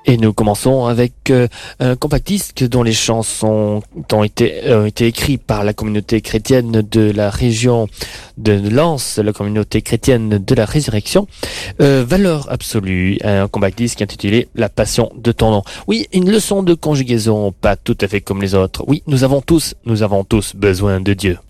Et nous commençons avec un compact disque dont les chansons ont été écrites par la communauté chrétienne de la région de Lens, la communauté chrétienne de la résurrection. Valeur absolue, un compact disque intitulé La passion de ton nom. Oui, une leçon de conjugaison pas tout à fait comme les autres. Oui, nous avons tous besoin de Dieu.